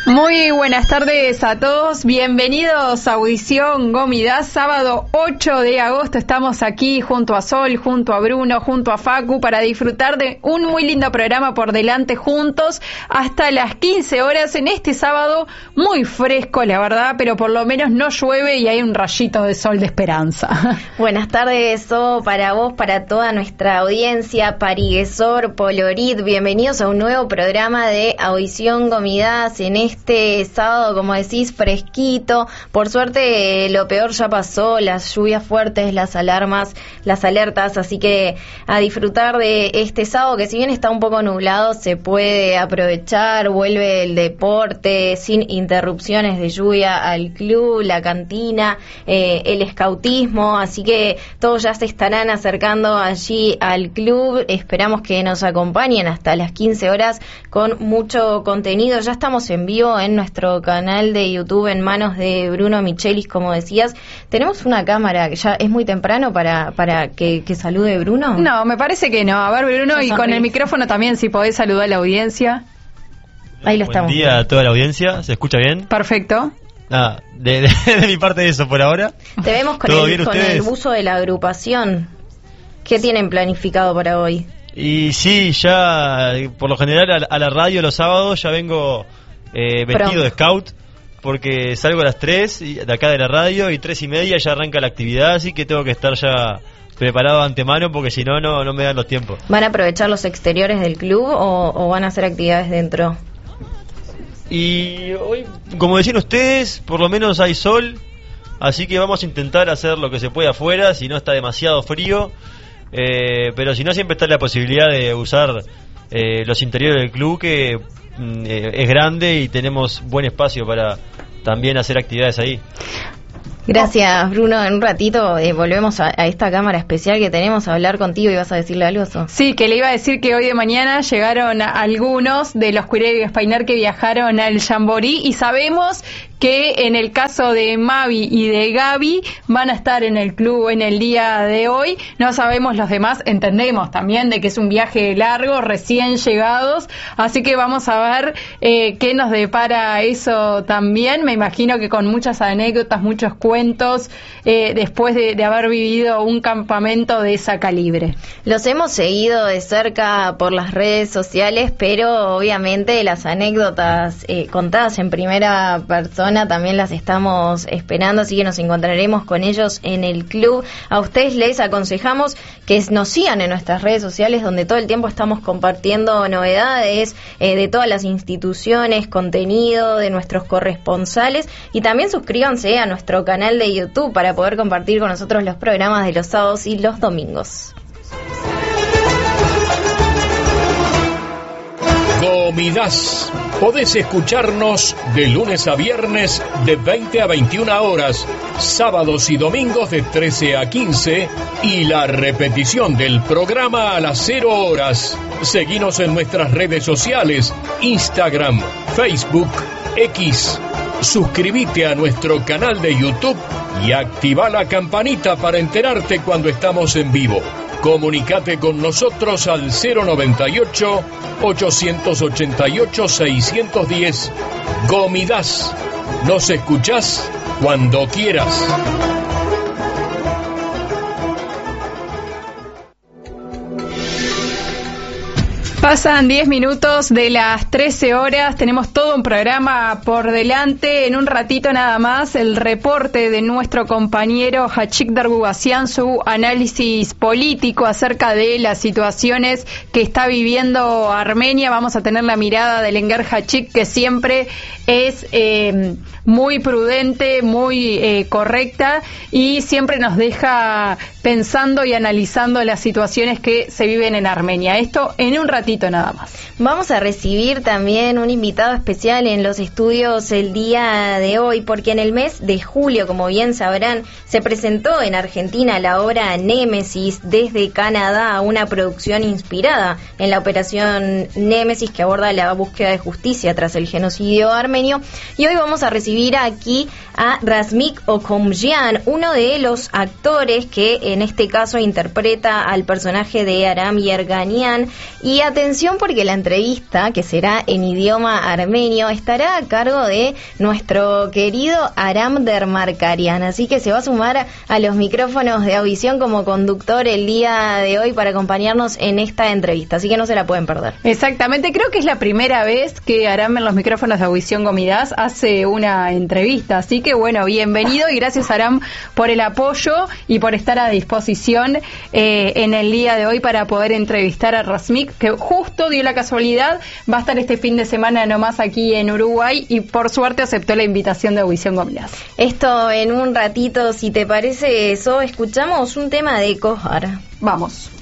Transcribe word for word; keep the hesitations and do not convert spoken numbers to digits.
Muy buenas tardes a todos, bienvenidos a Audición Gomidás, sábado ocho de agosto, estamos aquí junto a Sol, junto a Bruno, junto a Facu para disfrutar de un muy lindo programa por delante juntos hasta las quince horas en este sábado muy fresco la verdad, pero por lo menos no llueve y hay un rayito de sol de esperanza. Buenas tardes, So, para vos, para toda nuestra audiencia, Pariguesor, Polorit, bienvenidos a un nuevo programa de Audición Gomidás en este Este sábado, como decís, fresquito. Por suerte, lo peor ya pasó, las lluvias fuertes, las alarmas, las alertas, así que a disfrutar de este sábado, que si bien está un poco nublado, se puede aprovechar, vuelve el deporte sin interrupciones de lluvia al club, la cantina, eh, el escautismo, así que todos ya se estarán acercando allí al club. Esperamos que nos acompañen hasta las quince horas con mucho contenido. Ya estamos en vivo en nuestro canal de YouTube en manos de Bruno Michelis, como decías. Tenemos una cámara que ya es muy temprano para para que, que salude Bruno. No, me parece que no. A ver, Bruno, y con el micrófono también, si podés saludar a la audiencia. Ahí lo estamos. Buen día a toda la audiencia, ¿se escucha bien? Perfecto. Nada, de, de, de mi parte eso por ahora. Te vemos con, el, con el buzo de la agrupación. ¿Qué tienen planificado para hoy? Y sí, ya por lo general a, a la radio los sábados ya vengo eh, vestido Pronto. de scout, porque salgo a las tres de acá de la radio y tres y media ya arranca la actividad, así que tengo que estar ya preparado de antemano porque si no, no me dan los tiempos. ¿Van a aprovechar los exteriores del club o, o van a hacer actividades dentro? Y hoy, como decían ustedes, por lo menos hay sol, así que vamos a intentar hacer lo que se puede afuera, si no está demasiado frío. Eh, pero si no, siempre está la posibilidad de usar eh, los interiores del club, que eh, es grande y tenemos buen espacio para también hacer actividades ahí. Gracias, Bruno. En un ratito eh, volvemos a, a esta cámara especial que tenemos a hablar contigo y vas a decirle algo. ¿So? Sí, que le iba a decir que hoy de mañana llegaron algunos de los Cuiré y Espainar que viajaron al Jamboree y sabemos que en el caso de Mavi y de Gaby van a estar en el club en el día de hoy. No sabemos los demás, entendemos también de que es un viaje largo, recién llegados, así que vamos a ver eh, qué nos depara eso también. Me imagino que con muchas anécdotas, muchos cuentos, eh, después de, de haber vivido un campamento de esa calibre. Los hemos seguido de cerca por las redes sociales, pero obviamente las anécdotas eh, contadas en primera persona también las estamos esperando, así que nos encontraremos con ellos en el club. A ustedes les aconsejamos que nos sigan en nuestras redes sociales, donde todo el tiempo estamos compartiendo novedades eh, de todas las instituciones, contenido de nuestros corresponsales, y también suscríbanse a nuestro canal de YouTube para poder compartir con nosotros los programas de los sábados y los domingos. Gomidás. Podés escucharnos de lunes a viernes de veinte a veintiuna horas, sábados y domingos de trece a quince y la repetición del programa a las cero horas. Seguinos en nuestras redes sociales, Instagram, Facebook, X. Suscríbete a nuestro canal de YouTube y activa la campanita para enterarte cuando estamos en vivo. Comunicate con nosotros al cero noventa y ocho, ochocientos ochenta y ocho, seiscientos diez. Gomidás. Nos escuchás cuando quieras. Pasan diez minutos de las trece horas, tenemos todo un programa por delante. En un ratito nada más, el reporte de nuestro compañero Hachik Dargugasian, su análisis político acerca de las situaciones que está viviendo Armenia. Vamos a tener la mirada del Engar Hachik, que siempre es eh, muy prudente, muy eh, correcta y siempre nos deja pensando y analizando las situaciones que se viven en Armenia. Esto en un ratito nada más. Vamos a recibir también un invitado especial en los estudios el día de hoy, porque en el mes de julio, como bien sabrán, se presentó en Argentina la obra Némesis desde Canadá, una producción inspirada en la operación Némesis que aborda la búsqueda de justicia tras el genocidio armenio. Y hoy vamos a recibir aquí a Razmik Okomjian, uno de los actores que en este caso interpreta al personaje de Aram Yerganian. Y atención, atención porque la entrevista, que será en idioma armenio, estará a cargo de nuestro querido Aram Dermarkarian, así que se va a sumar a los micrófonos de Audición como conductor el día de hoy para acompañarnos en esta entrevista, así que no se la pueden perder. Exactamente, creo que es la primera vez que Aram en los micrófonos de Audición Gomidás hace una entrevista, así que bueno, bienvenido y gracias Aram por el apoyo y por estar a disposición eh, en el día de hoy para poder entrevistar a Razmik, que justo dio la casualidad, va a estar este fin de semana nomás aquí en Uruguay y por suerte aceptó la invitación de Audición Gomidás. Esto en un ratito, si te parece eso, escuchamos un tema de Kohar. Vamos.